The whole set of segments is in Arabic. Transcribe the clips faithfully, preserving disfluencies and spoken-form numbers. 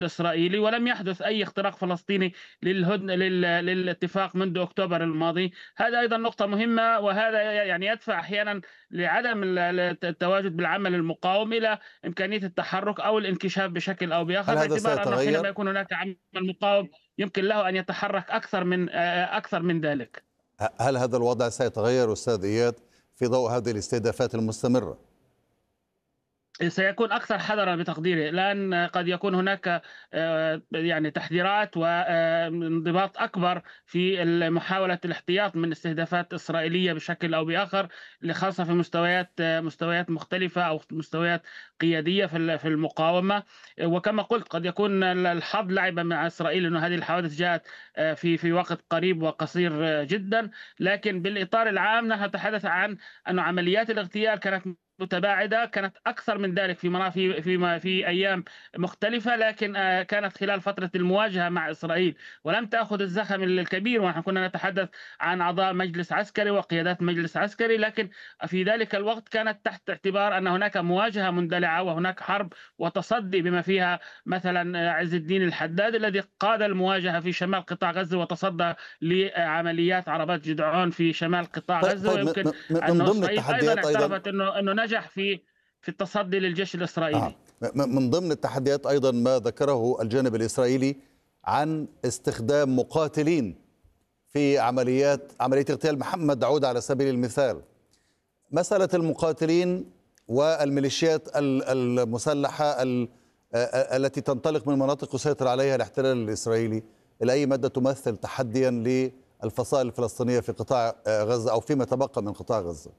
إسرائيلي، ولم يحدث أي اختراق فلسطيني للهدن لل للاتفاق منذ أكتوبر الماضي. هذا أيضًا نقطة مهمة، وهذا ي يعني يدفع أحيانًا لعدم ال ال الت التواجد بالعمل المقاوم إلى إمكانية التحرُّك أو الانكشاف بشكل أو بآخر، هل هذا باعتبار أنه سيتغير؟ حينما يكون هناك عمل مقاوم يمكن له أن يتحرك أكثر من آآ أكثر من ذلك. ه هل هذا الوضع سيتغير أستاذ إياد في ضوء هذه الاستهدافات المستمرة؟ سيكون أكثر حذرًا بتقديري، لأن قد يكون هناك آآ يعني تحذيرات وانضباط أكبر في ال محاولة الاحتياط من استهدافات إسرائيلية بشكل أو بآخر، ل خاصة في مستويات آه، مستويات مختلفة أو مستويات قيادية في ال في المقاومة. وكما قلت قد يكون ال الحظ لعب مع إسرائيل، إنه هذه الحوادث جاءت آآ في في وقت قريب وقصير آه، جدًا، لكن بالإطار العام نحن نتحدث عن أن عمليات الاغتيال كانت متباعدة، كانت أكثر من ذلك في منا في في في أيام مختلفة، لكن آآ كانت خلال فترة المواجهة مع إسرائيل، ولم تأخذ الزخم ال الكبير، ونحن كنا نتحدث عن أعضاء مجلس عسكري وقيادات مجلس عسكري، لكن في ذلك الوقت كانت تحت اعتبار أن هناك مواجهة مندلعة وهناك حرب وتصدي، بما فيها مثلًا آه، عز الدين الحداد الذي قاد المواجهة في شمال قطاع غزة وتصدى لعمليات عربات جدعون في شمال قطاع طيب غزة. طيب م ويمكن م من أنه ضمن إسرائيل أيضًا التحديات أيضًا. اعترفت إنه إنه نجح في في التصدي للجيش آه. الإسرائيلي. م من ضمن التحديات أيضًا ما ذكره الجانب الإسرائيلي عن استخدام مقاتلين في عمليات عملية اغتيال محمد داوود على سبيل المثال. مسألة المقاتلين والميليشيات ال المسلحة ال آآ التي تنطلق من مناطق يسيطر عليها الاحتلال الإسرائيلي، إلى أي مدى تمثل تحديًا للفصائل الفلسطينية في قطاع آآ غزة أو فيما تبقى من قطاع غزة؟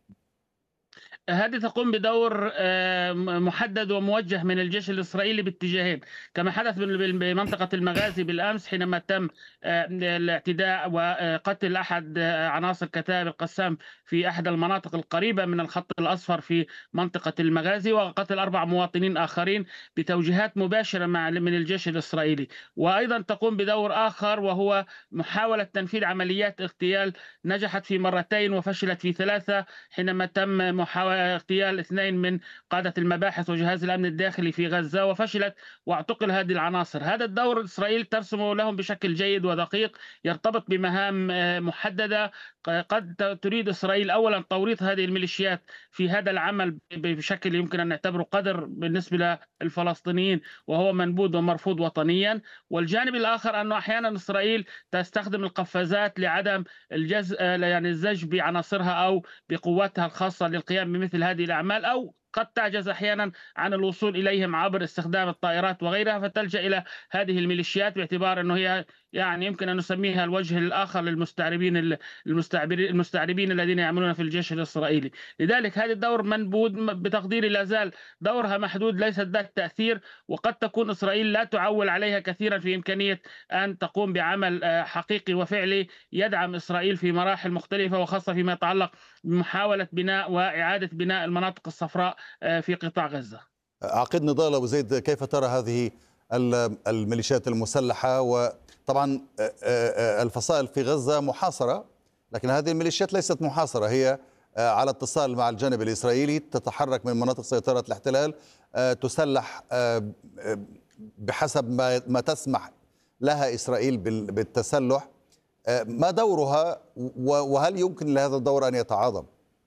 هذه تقوم بدور آه، م- محدد وموجه من الجيش الإسرائيلي باتجاهين، كما حدث بال- بال- بمنطقة المغازي بالأمس حينما تم آه، الاعتداء وقتل أحد آه، عناصر كتائب القسام في أحد المناطق القريبة من الخط الأصفر في منطقة المغازي، وقتل أربع مواطنين آخرين بتوجيهات مباشرة مع من الجيش الإسرائيلي. وأيضا تقوم بدور آخر، وهو محاولة تنفيذ عمليات اغتيال نجحت في مرتين وفشلت في ثلاثة، حينما تم محاولة اغتيال اثنين من قادة المباحث وجهاز الأمن الداخلي في غزة وفشلت، واعتقل هذه العناصر. هذا الدور إسرائيل ترسمه لهم بشكل جيد ودقيق، يرتبط بمهام آه، محددة. قد ت- تريد إسرائيل أولا توريط هذه الميليشيات في هذا العمل ب- بشكل يمكن أن نعتبره قدر بالنسبة للفلسطينيين، وهو منبوذ ومرفوض وطنيا. والجانب الآخر أنه أحيانا إسرائيل تستخدم القفازات لعدم الجزء يعني الزج بعناصرها أو بقواتها الخاصة للقيام بمثل هذه الأعمال، أو قد تعجز أحيانا عن الوصول إليهم عبر استخدام الطائرات وغيرها، فتلجأ إلى هذه الميليشيات، باعتبار أنه هي يعني يمكن أن نسميها الوجه الآخر للمستعربين ال- المستعبرين المستعربين الذين يعملون في الجيش الإسرائيلي. لذلك هذا الدور منبوذ بتقديري، لا زال دورها محدود، ليست ذات تأثير، وقد تكون إسرائيل لا تعول عليها كثيرا في إمكانية أن تقوم بعمل آه، حقيقي وفعلي يدعم إسرائيل في مراحل مختلفة، وخاصة فيما يتعلق بمحاولة بناء وإعادة بناء المناطق الصفراء آه، في قطاع غزة. عقيد نضال أبو زيد، كيف ترى هذه ال- الميليشيات المسلحة؟ وطبعا آه، آه، آه، الفصائل في غزة محاصرة، لكن هذه الميليشيات ليست محاصرة، هي آه، على اتصال مع الجانب الإسرائيلي، تتحرك من مناطق سيطرة الاحتلال، آه، تسلح آه، آه، بحسب ما ما تسمح لها إسرائيل بال- بالتسلح. آه، ما دورها و- وهل يمكن لهذا الدور أن يتعاظم؟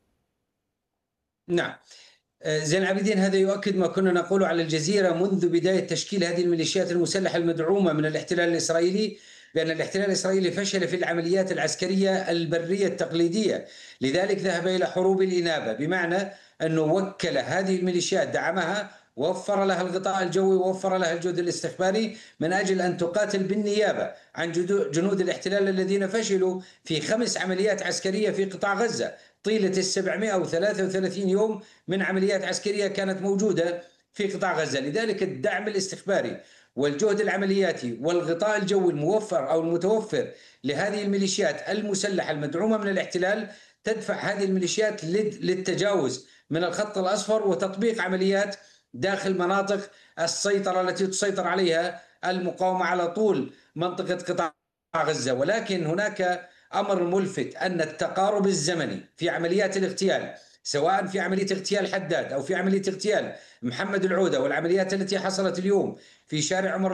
نعم. آه، زين العابدين، هذا يؤكد ما كنا نقوله على الجزيرة منذ بداية تشكيل هذه الميليشيات المسلحة المدعومة من الاحتلال الإسرائيلي، بأن الاحتلال الإسرائيلي فشل في العمليات العسكرية البرية التقليدية، لذلك ذهب إلى حروب الإنابة، بمعنى أنه وكل هذه الميليشيات، دعمها، وفر لها الغطاء الجوي، ووفر لها الجهد الاستخباري من أجل أن تقاتل بالنيابة عن جنود الاحتلال الذين فشلوا في خمس عمليات عسكرية في قطاع غزة طيلة السبعمائة وثلاثة وثلاثين يوم من عمليات عسكرية كانت موجودة في قطاع غزة. لذلك الدعم الاستخباري والجهد العملياتي والغطاء الجوي الموفر أو المتوفر لهذه الميليشيات المسلحة المدعومة من الاحتلال تدفع هذه الميليشيات للتجاوز من الخط الأصفر وتطبيق عمليات داخل مناطق السيطرة التي تسيطر عليها المقاومة على طول منطقة قطاع غزة. ولكن هناك أمر ملفت، أن التقارب الزمني في عمليات الاغتيال سواء في عملية اغتيال حداد أو في عملية اغتيال محمد العودة والعمليات التي حصلت اليوم في شارع عمر